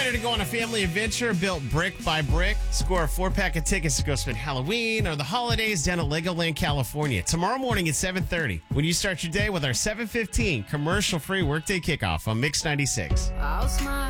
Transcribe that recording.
reminder to go on a family adventure built brick by brick. Score a 4-pack of tickets to go spend Halloween or the holidays down at Legoland, California. Tomorrow morning at 7:30 when you start your day with our 7:15 commercial-free workday kickoff on Mix 96. I'll smile.